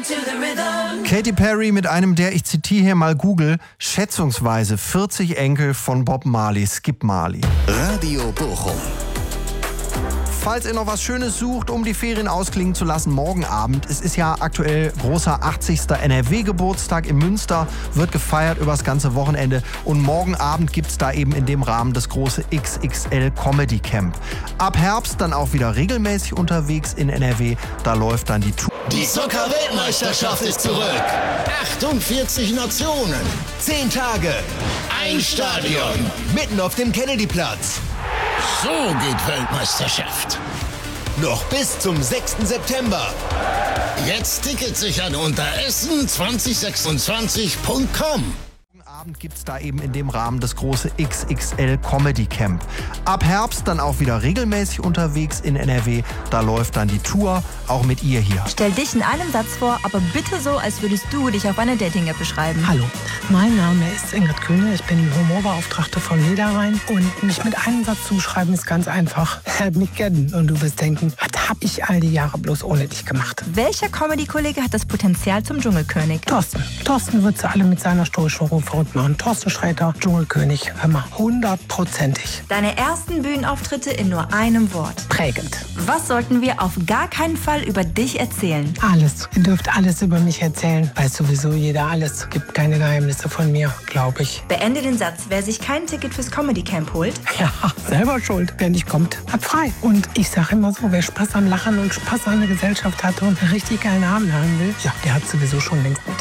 Katy Perry mit einem der, ich zitiere hier mal Google, schätzungsweise 40 Enkel von Bob Marley, Skip Marley. Radio Bochum. Falls ihr noch was Schönes sucht, um die Ferien ausklingen zu lassen, morgen Abend. Es ist ja aktuell großer 80. NRW-Geburtstag in Münster, wird gefeiert übers ganze Wochenende. Und morgen Abend gibt's da eben in dem Rahmen das große XXL Comedy Camp. Ab Herbst dann auch wieder regelmäßig unterwegs in NRW. Da läuft dann die Tour. Die Zucker-Weltmeisterschaft ist zurück. 48 Nationen, 10 Tage, ein Stadion, mitten auf dem Kennedyplatz. So geht Weltmeisterschaft. Noch bis zum 6. September. Jetzt Tickets sichern unter essen2026.com. Abend gibt's da eben in dem Rahmen das große XXL Comedy Camp. Ab Herbst dann auch wieder regelmäßig unterwegs in NRW. Da läuft dann die Tour, auch mit ihr hier. Stell dich in einem Satz vor, aber bitte so, als würdest du dich auf einer Dating-App beschreiben. Hallo, mein Name ist Ingrid Kühne, ich bin die Humorbeauftragte von Niederrhein und mich mit einem Satz zu beschreiben ist ganz einfach. Help mich kennen und du wirst denken, was hab ich all die Jahre bloß ohne dich gemacht? Welcher Comedy-Kollege hat das Potenzial zum Dschungelkönig? Thorsten. Thorsten wird sie alle mit seiner stoischen Ruhe verrückt machen. Thorsten Sträter, Dschungelkönig, hör mal, 100%ig. Deine ersten Bühnenauftritte in nur einem Wort. Prägend. Was sollten wir auf gar keinen Fall über dich erzählen? Alles. Ihr dürft alles über mich erzählen. Weiß sowieso jeder alles. Gibt keine Geheimnisse von mir, glaube ich. Beende den Satz. Wer sich kein Ticket fürs Comedy Camp holt, Ja, selber schuld. Wer nicht kommt, hat frei. Und ich sage immer so, wer Spaß am Lachen und Spaß an der Gesellschaft hat und einen richtig geilen Abend haben will, ja, der hat sowieso schon längst